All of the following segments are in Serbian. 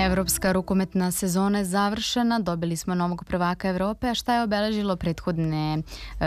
Evropska rukometna sezona je završena, dobili smo novog prvaka Evrope, a šta je obeležilo prethodne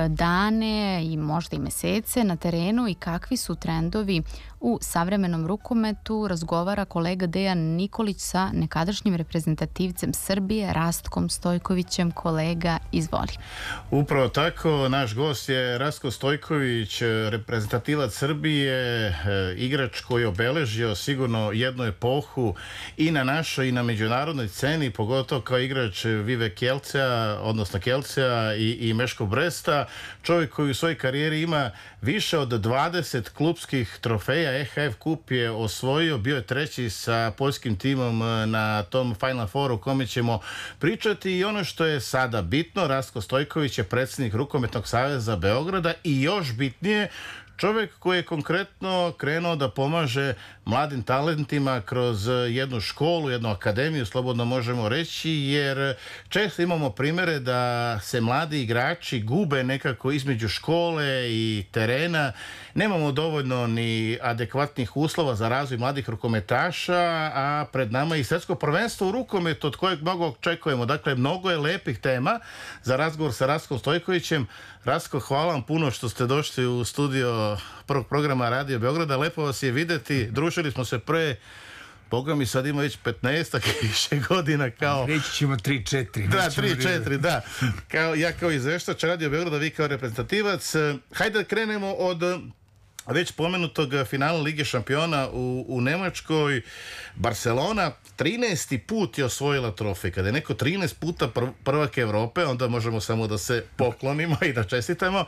dane i možda i mesece na terenu i kakvi su trendovi u savremenom rukometu, razgovara kolega Dejan Nikolić sa nekadašnjim reprezentativcem Srbije, Rastkom Stojkovićem. Kolega, izvoli. Upravo tako, naš gost je Rastko Stojković, reprezentativac Srbije, igrač koji je obeležio sigurno jednu epohu i na našoj i na međunarodnoj sceni, pogotovo kao igrač Vive Kielcea, odnosno Kielcea i Meško Bresta, čovjek koji u svojoj karijeri ima više od 20 klupskih trofeja. EHF kup je osvojio, bio je treći sa poljskim timom na tom Final Fouru o kome ćemo pričati. I ono što je sada bitno, Rastko Stojković je predsjednik Rukometnog saveza Beograda i još bitnije, čovjek koji je konkretno krenuo da pomaže mladim talentima kroz jednu školu, jednu akademiju, slobodno možemo reći, jer često imamo primjere da se mladi igrači gube nekako između škole i terena. Nemamo dovoljno ni adekvatnih uslova za razvoj mladih rukometaša, a pred nama je i svjetsko prvenstvo u rukometu od kojeg mnogo očekujemo. Dakle, mnogo je lepih tema za razgovor sa Rastkom Stojkovićem. Rastko, hvala vam puno što ste došli u studio prvog programa Radio Beograda. Lepo vas je vidjeti. Družili smo se pre, Boga mi sad ima već 15-ak i više godina kao... Reći ćemo 3-4. Da, 3-4, da. Ja kao izveštač Radio Beograda, vi kao reprezentativac. Hajde da krenemo od već pomenutog finala Lige šampiona u Nemačkoj. Barcelona 13. put je osvojila trofej. Kada je neko 13 puta prvak Evrope, onda možemo samo da se poklonimo i da čestitamo.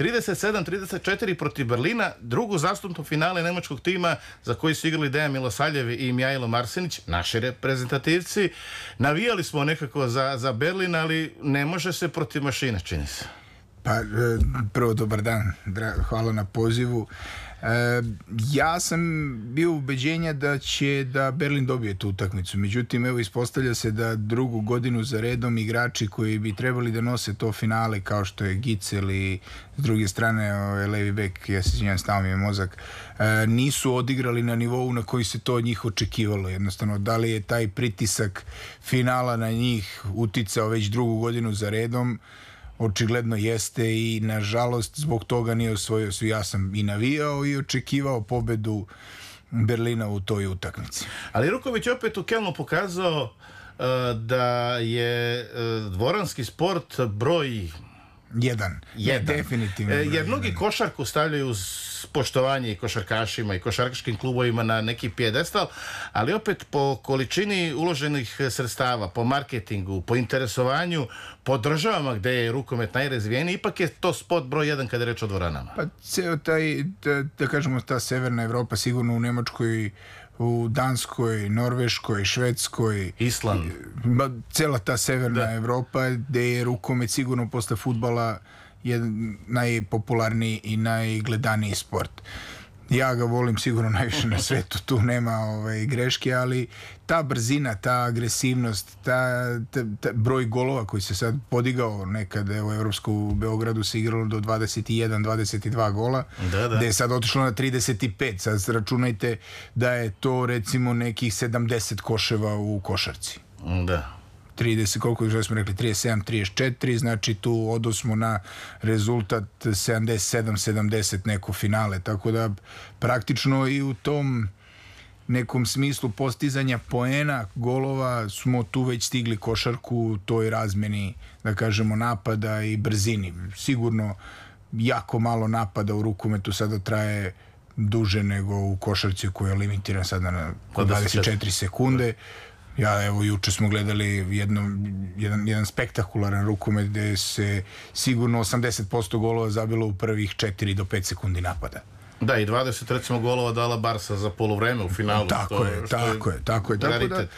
37-34 protiv Berlina, drugu zastupnu finale nemačkog tima za koji su igrali Dejan Milosavljev i Mihajlo Marsenić, naši reprezentativci. Navijali smo nekako za Berlin, ali ne može se protiv mašine, čini se. Pa, prvo dobar dan, hvala na pozivu. Ja sam bio ubeđenja da Berlin dobije tu utakmicu, međutim evo ispostavlja se da drugu godinu za redom igrači koji bi trebali da nose to finale, kao što je Gitzel i s druge strane levi bek, ja se izvinjam, stao mi je mozak, nisu odigrali na nivou na koji se to od njih očekivalo. Jednostavno, da li je taj pritisak finala na njih uticao već drugu godinu za redom? Očigledno jeste i nažalost zbog toga nije osvojio. Ja sam i navijao i očekivao pobedu Berlina u toj utakmici. Ali Ruković opet u Kelnu pokazao da je dvoranski sport broj jedan. Definitivno. Jer mnogi košarku stavljaju uz poštovanje i košarkašima i košarkaškim klubovima na neki pijedestal, ali opet po količini uloženih sredstava, po marketingu, po interesovanju, po državama gde je rukomet najrazvijeniji, ipak je to sport broj jedan kada je reč o dvoranama. Pa ceo taj, da kažemo, ta severna Evropa, sigurno u Nemačkoj, u Danskoj, Norveškoj, Švedskoj, Island, cela ta severna Evropa gde je rukomet sigurno posle fudbala najpopularniji i najgledaniji sport. Ja ga volim sigurno najviše na svetu, tu nema greške, ali ta brzina, ta agresivnost, ta broj golova koji se sad podigao, nekada u Evropsku Beogradu se igralo do 21-22 gola, gde je sad otišlo na 35. Sad računajte da je to recimo nekih 70 koševa u košarci. Da. 30, koliko što smo rekli, 37-34, znači tu odosmo na rezultat 77-70 neko finale, tako da praktično i u tom nekom smislu postizanja poena, golova, smo tu već stigli košarku u toj razmeni, da kažemo, napada i brzini. Sigurno jako malo napada u rukometu sada traje duže nego u košarci koja je limitirana sada na 24 sekunde. Evo, juče smo gledali jedan spektakularan rukomet gde se sigurno 80% golova zabilo u prvih 4 do 5 sekundi napada. Da, i 20 recimo golova dala Barsa za poluvreme u finalu. Tako je. Tako da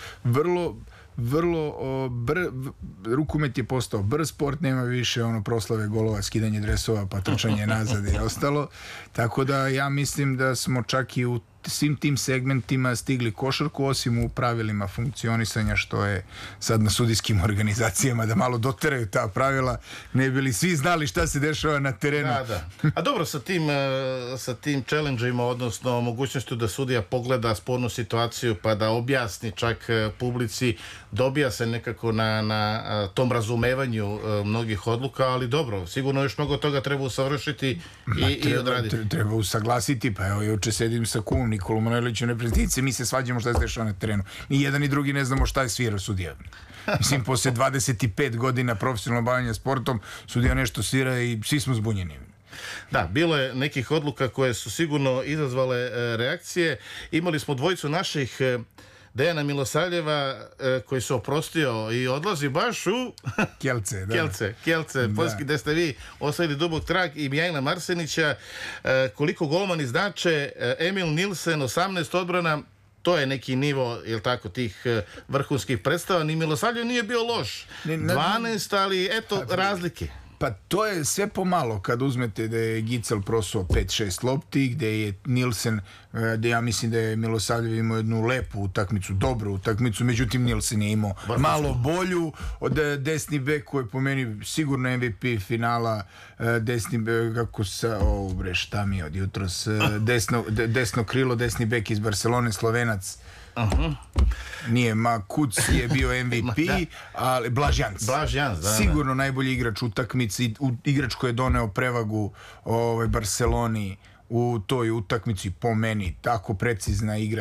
vrlo rukomet je postao brz sport, nema više proslave golova, skidanje dresova, pa trčanje nazad i ostalo. Tako da ja mislim da smo čak i u svim tim segmentima stigli košarku, osim u pravilima funkcionisanja, što je sad na sudijskim organizacijama da malo doteraju ta pravila, ne bi li svi znali šta se dešava na terenu. Da. A dobro, sa tim challenge-ima, odnosno mogućnošću da sudija pogleda spornu situaciju pa da objasni čak publici, dobija se nekako na tom razumevanju mnogih odluka, ali dobro, sigurno još mnogo toga treba usavršiti i odraditi. Treba usaglasiti, pa evo, juče sedim sa kumom Nikolom Manojlićem reprezentacije, mi se svađamo šta se dešava na terenu. Ni jedan ni drugi ne znamo šta je svira sudija. Mislim, posle 25 godina profesionalnog bavljanja sportom, sudija nešto svira i svi smo zbunjeni. Da, bilo je nekih odluka koje su sigurno izazvale reakcije. Imali smo dvojicu naših, Dejana Milosavljeva, koji se oprostio i odlazi baš u Kielce, da. Kielce, Poljski, gde ste vi ostavili dubok trag, i Mijajla Marsenića. Koliko golmani znače, Emil Nilsen, 18 odbrana, to je neki nivo, jel tako, tih vrhunskih predstava. Ni Milosavljev nije bio loš. 12, ali eto razlike. Pa to je sve pomalo kad uzmete da je Gicel prosuo 5-6 lopti, gde je Nilsen, gde ja mislim da je Milosavljev imao jednu lepu utakmicu, dobru utakmicu, međutim Nilsen je imao malo bolju od desni bek koji je po meni sigurno MVP finala, desni bek, kako sa, šta mi je od jutros, desno krilo, desni bek iz Barcelone, Slovenac. Nije, Kuc je bio MVP, ali Blaž Janc, sigurno najbolji igrač utakmici, igrač koji je doneo prevagu Barceloni u toj utakmici, po meni tako precizna igra,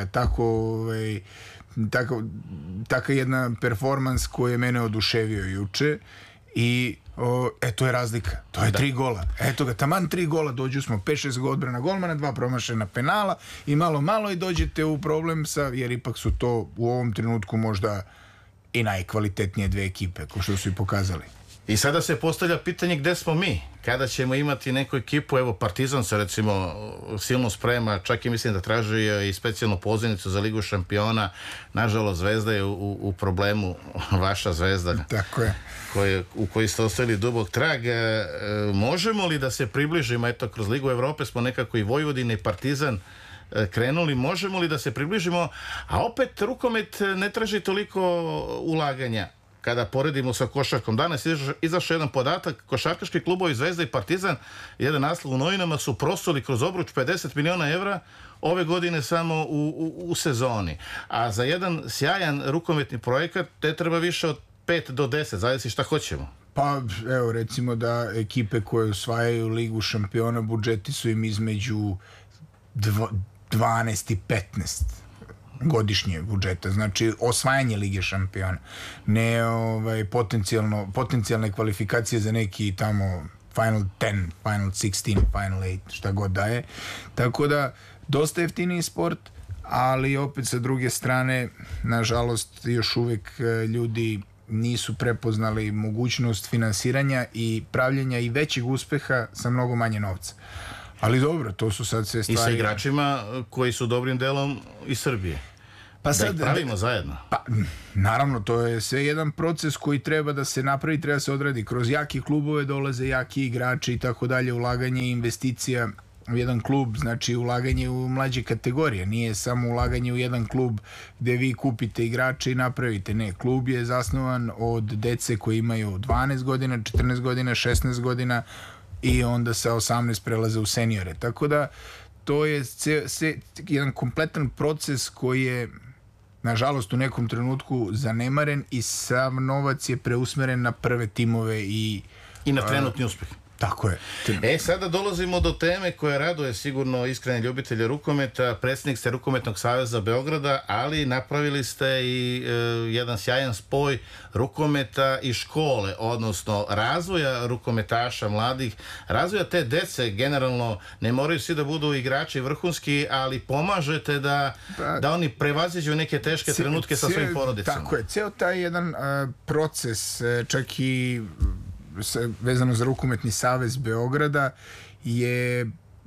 taka jedna performans koji je mene oduševio juče. I to je razlika, to je 3 gola. Eto ga, taman 3 gola, dođu smo 5-6 odbrana golmana, 2 promašena penala i malo i dođete u problem jer ipak su to u ovom trenutku možda i najkvalitetnije 2 ekipe, ko što su i pokazali. I sada se postavlja pitanje gde smo mi, kada ćemo imati neku ekipu. Evo, Partizan se recimo silno sprema, čak i mislim da traži i specijalnu pozivnicu za Ligu šampiona. Nažalost, Zvezda je u problemu, vaša Zvezda. Tako je. U kojoj ste ostavili dubok trag. Možemo li da se približimo, eto, kroz Ligu Evrope smo nekako i Vojvodina i Partizan krenuli, možemo li da se približimo, a opet rukomet ne traži toliko ulaganja kada poredimo sa košarkom. Danas je izašao jedan podatak, košarkaški klubovi Zvezda i Partizan, jedan naslov u novinama, su prosuli kroz obruč 50 miliona evra ove godine samo u sezoni. A za jedan sjajan rukometni projekat te treba više od 5 do 10, zavisi šta hoćemo. Pa, evo, recimo da ekipe koje osvajaju Ligu šampiona, budžeti su im između 12 i 15 godišnje budžeta, znači osvajanje Lige šampiona, ne potencijalne kvalifikacije za neki tamo Final 10, Final 16, Final 8, šta god da je. Tako da, dosta jeftiniji sport, ali opet sa druge strane, nažalost, još uvek ljudi nisu prepoznali mogućnost finansiranja i pravljenja i većeg uspeha sa mnogo manje novca. Ali dobro, to su sad sve stvari. I sa igračima koji su dobrim delom iz Srbije. Pa da ih pravimo zajedno. Pa, naravno, to je sve jedan proces koji treba da se napravi, treba se odradi. Kroz jaki klubove dolaze jaki igrači i tako dalje, ulaganje i investicija u jedan klub, znači ulaganje u mlađe kategorije. Nije samo ulaganje u jedan klub gde vi kupite igrače i napravite. Ne, klub je zasnovan od dece koji imaju 12 godina, 14 godina, 16 godina i onda sa 18 prelaze u seniore. Tako da to je jedan kompletan proces koji je, nažalost, u nekom trenutku zanemaren i sav novac je preusmeren na prve timove i na trenutni uspeh. Tako je. Sada dolazimo do teme koja raduje sigurno iskrene ljubitelje rukometa. Predsjednik ste Rukometnog saveza Beograda, ali napravili ste i jedan sjajan spoj rukometa i škole, odnosno razvoja rukometaša mladih, razvoja te dece. Generalno ne moraju svi da budu igrači vrhunski, ali pomažete da oni prevaziđu neke teške trenutke sa svojim porodicama. Tako je. Ceo taj jedan proces, čak i vezano za Rukometni savez Beograda, je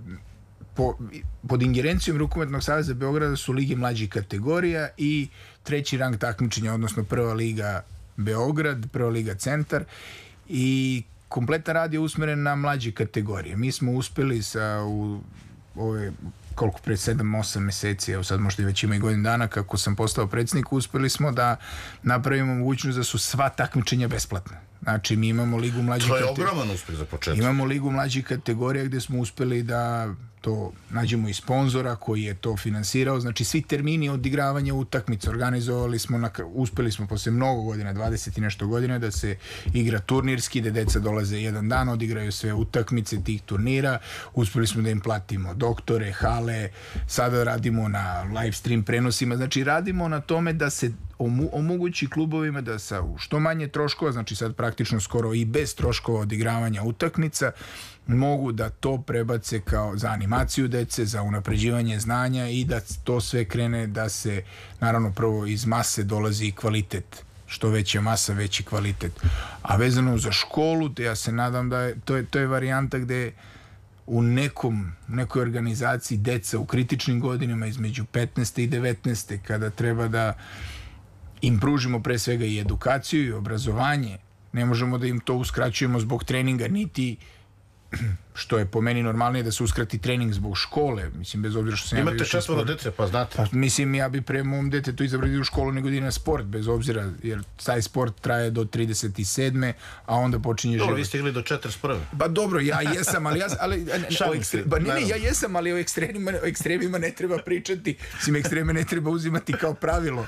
pod ingerencijom Rukometnog saveza Beograda su lige mlađih kategorija i 3. rang takmičenja, odnosno 1. liga Beograd, 1. liga Centar, i kompletan rad je usmeren na mlađe kategorije. Mi smo uspeli koliko pre 7-8 meseci, evo sad možda već ima i godinu dana kako sam postao predsjednik, uspeli smo da napravimo mogućnost da su sva takmičenja besplatna. Znači, mi imamo ligu mlađih kategorija. To je ogroman uspeh za početak. Imamo ligu mlađih kategorija gde smo uspeli da to nađemo i sponzora koji je to finansirao. Znači, svi termini odigravanja utakmice organizovali smo, uspeli smo posle mnogo godina, 20 i nešto godina, da se igra turnirski, da deca dolaze jedan dan, odigraju sve utakmice tih turnira. Uspeli smo da im platimo doktore, hale, sada radimo na live stream prenosima. Znači, radimo na tome da se omogući klubovima da sa što manje troškova, znači sad praktično skoro i bez troškova odigravanja utakmica, mogu da to prebace kao za animaciju dece, za unapređivanje znanja i da to sve krene da se, naravno, prvo iz mase dolazi i kvalitet. Što veća masa, veći kvalitet. A vezano za školu, ja se nadam da je, to je varijanta gde u nekoj organizaciji deca u kritičnim godinama između 15. i 19. kada treba da im pružimo pre svega i edukaciju i obrazovanje. Ne možemo da im to uskraćujemo zbog treninga, niti što je po meni normalnije da se uskrati trening zbog škole. Mislim, bez obzira što sam imate 4 dece, pa znate. Pa, mislim, ja bi pre mom detetu izabrao u školu nego da ide na sport, bez obzira, jer taj sport traje do 37. a onda počinje život. Dobro, vi ste igli do 41. Ba dobro, ja jesam, ali ja jesam, ali o ekstremima ne treba pričati. Mislim, ekstreme ne treba uzimati kao pravilo.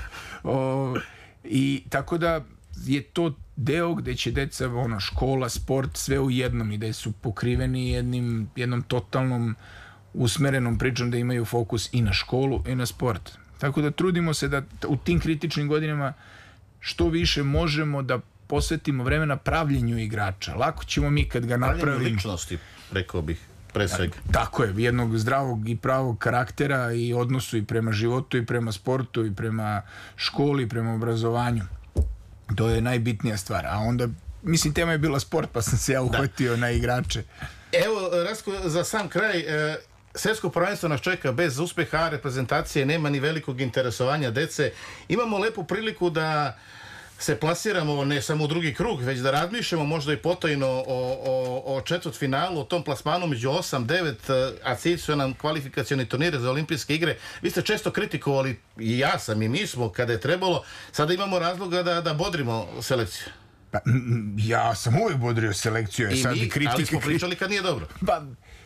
I tako da je to deo gde će deca, škola, sport, sve u jednom i da su pokriveni jednom totalnom usmerenom pričom da imaju fokus i na školu i na sport. Tako da trudimo se da u tim kritičnim godinama što više možemo da posvetimo vremena pravljenju igrača. Lako ćemo mi kad ga napravimo. Pravljenju ličnosti, rekao bih, pre svega. Tako je, jednog zdravog i pravog karaktera i odnosu i prema životu i prema sportu i prema školi i prema obrazovanju. To je najbitnija stvar. A onda, mislim, tema je bila sport, pa sam se ja uhvatio na igrače. Evo, Rasko, za sam kraj, svetsko prvenstvo nas čeka bez uspeha reprezentacije, nema ni velikog interesovanja dece. Imamo lepu priliku da se plasiramo ne samo u drugi krug, već da razmišljamo možda i potajno o četvrtfinalu, o tom plasmanu među 8-9, a cilj su nam kvalifikacioni turnire za olimpijske igre. Vi ste često kritikovali, i ja sam, i mi smo, kada je trebalo. Sada imamo razloga da bodrimo selekciju. Pa, ja sam uvijek bodrio selekciju. I mi, ali smo pričali kad nije dobro. Pa,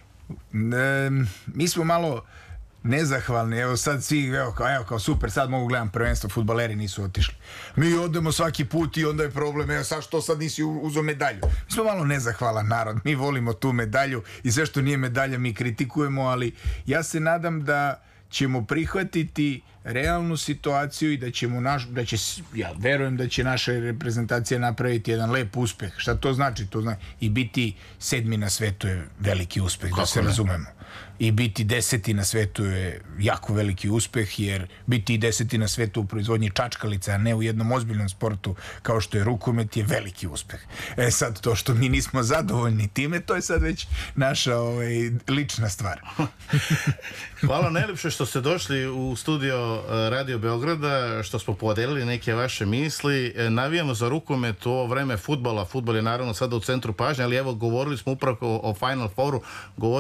mi smo malo nezahvalni, evo sad svi, kao super, sad mogu gledam prvenstvo, fudbaleri nisu otišli. Mi odemo svaki put i onda je problem, evo sad nisi uzeo medalju. Mi smo malo nezahvalan narod, mi volimo tu medalju i sve što nije medalja mi kritikujemo, ali ja se nadam da ćemo prihvatiti realnu situaciju i da ćemo ja verujem da će naša reprezentacija napraviti jedan lep uspeh. Šta to znači? To znači i biti 7. na svetu je veliki uspeh, da se razumemo. I biti 10. na svetu je jako veliki uspeh, jer biti i 10. na svetu u proizvodnji čačkalica, a ne u jednom ozbiljnom sportu kao što je rukomet, je veliki uspeh. Sad, to što mi nismo zadovoljni time, to je sad već naša lična stvar. Hvala najlepše što ste došli u studio Radio Beograda, što smo podelili neke vaše misli. Navijamo za rukomet u ovo vreme fudbala. Fudbal je naravno sada u centru pažnje, ali evo, govorili smo upravo o Final Fouru,